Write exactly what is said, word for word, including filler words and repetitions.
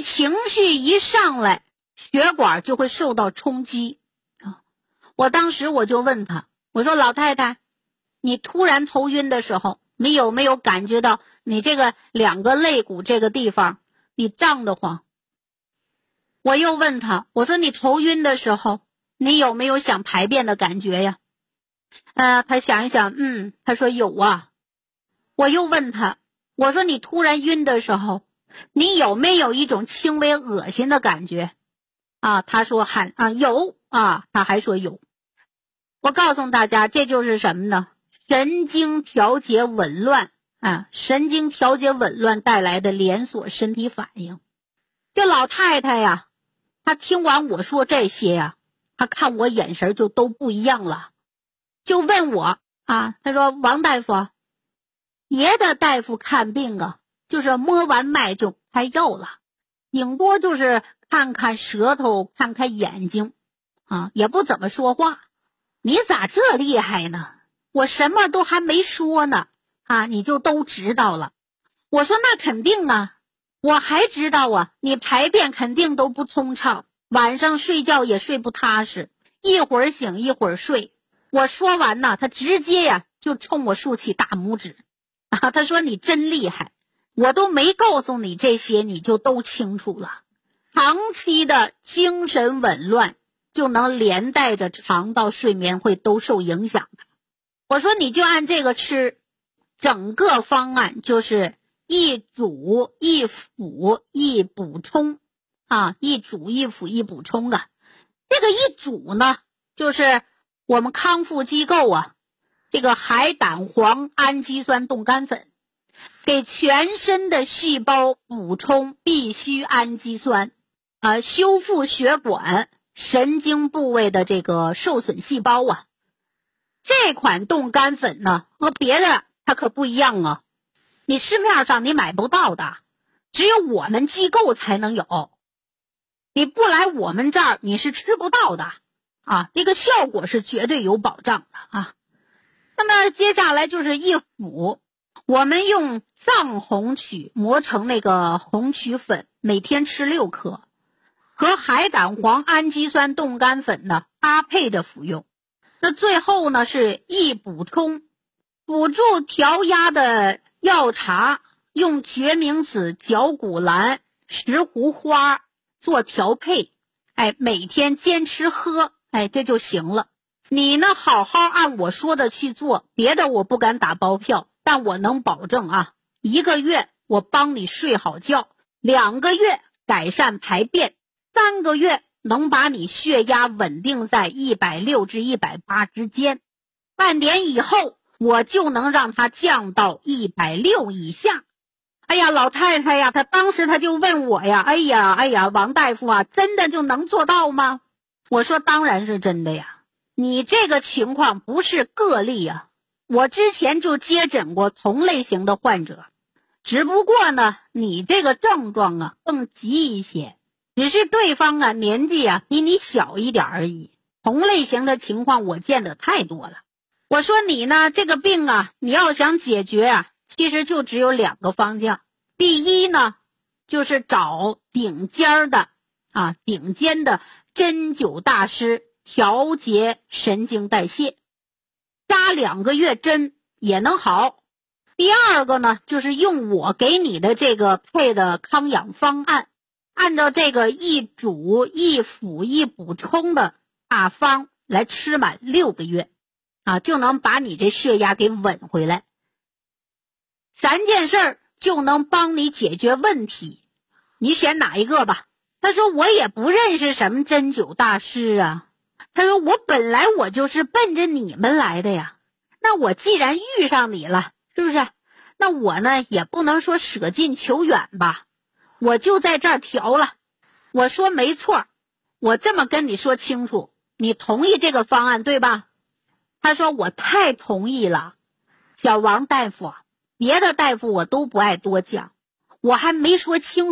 情绪一上来，血管就会受到冲击啊。我当时我就问他，我说老太太，你突然头晕的时候，你有没有感觉到你这个两个肋骨这个地方你胀得慌？我又问他，我说你头晕的时候，你有没有想排便的感觉呀？呃，他想一想，嗯，他说有啊。我又问他，我说你突然晕的时候，你有没有一种轻微恶心的感觉？啊，他说喊啊有啊，他还说有。我告诉大家，这就是什么呢？神经调节紊乱啊，神经调节紊乱带来的连锁身体反应。这老太太呀，她听完我说这些呀，她看我眼神就都不一样了，就问我啊，她说王大夫，别的大夫看病啊，就是摸完脉就开药了，顶多就是看看舌头，看看眼睛啊，也不怎么说话。你咋这厉害呢？我什么都还没说呢啊，你就都知道了。我说那肯定啊，我还知道啊，你排便肯定都不通畅，晚上睡觉也睡不踏实，一会儿醒一会儿睡。我说完呢，他直接呀就冲我竖起大拇指啊，他说你真厉害，我都没告诉你这些你就都清楚了。长期的精神紊乱就能连带着肠道睡眠会都受影响的。我说你就按这个吃，整个方案就是一煮一辅一补充啊，一煮一辅一补充啊。这个一煮呢，就是我们康复机构啊，这个海胆黄氨基酸冻干粉，给全身的细胞补充必需氨基酸啊，修复血管神经部位的这个受损细胞啊。这款冻干粉呢，和别的它可不一样啊，你市面上你买不到的，只有我们机构才能有，你不来我们这儿你是吃不到的啊，这个效果是绝对有保障的啊。那么接下来就是一辅，我们用藏红曲磨成那个红曲粉，每天吃六颗，和海胆黄氨基酸冻干粉呢搭配着服用。那最后呢是一补充，辅助调压的药茶，用决明子、绞股蓝、石斛花做调配，哎，每天坚持喝，哎，这就行了。你呢好好按我说的去做，别的我不敢打包票，但我能保证啊，一个月我帮你睡好觉，两个月改善排便，三个月能把你血压稳定在一百六至一百八之间，半年以后我就能让它降到一百六以下。哎呀，老太太呀，她当时她就问我呀，哎呀哎呀，王大夫啊，真的就能做到吗？我说当然是真的呀，你这个情况不是个例啊，我之前就接诊过同类型的患者，只不过呢，你这个症状啊更急一些，只是对方啊年纪啊比你小一点而已，同类型的情况我见得太多了。我说你呢这个病啊，你要想解决啊，其实就只有两个方向。第一呢，就是找顶尖的啊顶尖的针灸大师调节神经代谢，扎两个月针也能好。第二个呢，就是用我给你的这个配的康养方案，按照这个一煮一辅一补充的大方来吃满六个月啊，就能把你这血压给稳回来。三件事儿就能帮你解决问题，你选哪一个吧？他说我也不认识什么针灸大师啊，他说我本来我就是奔着你们来的呀，那我既然遇上你了，是不是？那我呢也不能说舍近求远吧，我就在这儿调了。我说没错，我这么跟你说清楚，你同意这个方案对吧？他说我太同意了。小王大夫，别的大夫我都不爱多讲，我还没说清楚